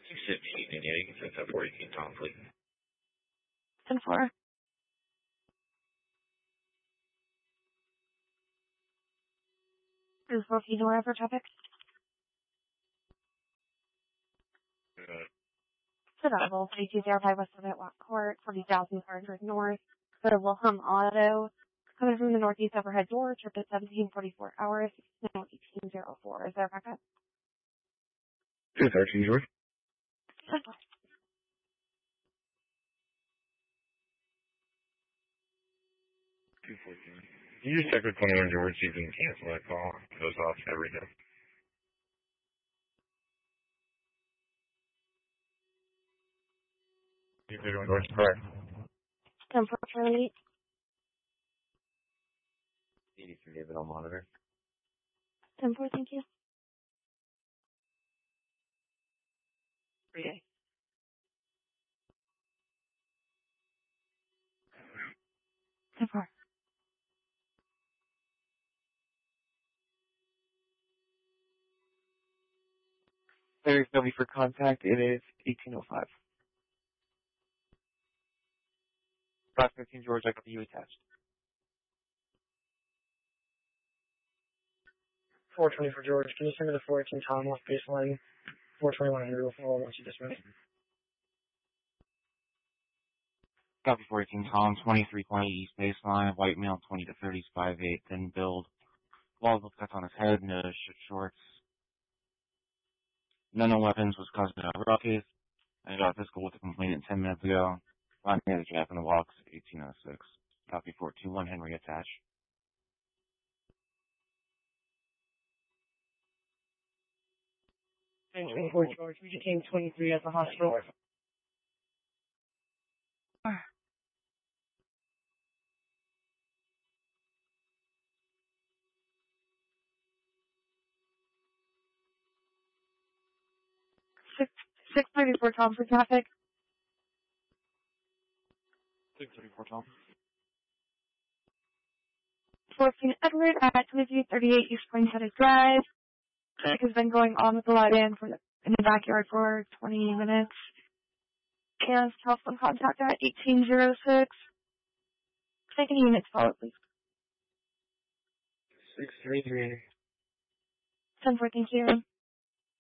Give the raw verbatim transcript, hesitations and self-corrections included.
six fifteen, and yeah, you can set that four eighteen Tom, please. ten four. Is fourteen or ever traffic? Uh, Survival, thirty-two zero five West Summit Walk Court, forty thousand four hundred North. Go to Wilhelm Auto. Coming from the northeast overhead door, trip at seventeen forty-four hours, now eighteen oh four. Is there a backup? two thirteen, George. two fourteen. Can you just check with twenty-one George, see if you can cancel that call? It goes off every day. two thirty-one George, correct. ten four Charlie. eighty-three David on monitor. ten four, thank you. Okay. ten four. There's nobody for contact. It is eighteen oh five. Class fifteen George, I got you attached. four twenty for George. Can you send me the four eighteen Tom off baseline? four twenty-one Andrew will once you dismiss. Copy four eighteen Tom, twenty-three twenty East Baseline, white male, twenty to thirty, five eight, thin build. Multiple cuts on his head, no shirt shorts. None of weapons was caused by a ruckus. I got physical with a complainant ten minutes ago. Line near the gap in the walks, eighteen oh six. Copy four two one Henry attached. twenty-four George, we detained twenty-three at the hospital. six six thirty-four Tom for traffic. six thirty-four Tom. fourteen Edward at twenty-three thirty-eight East Poinsettia Drive. Traffic has been going on with the light in for the, in the backyard for twenty minutes. Can telephone contact at eighteen oh six. Second units follow, please. six three three. ten four, thank you.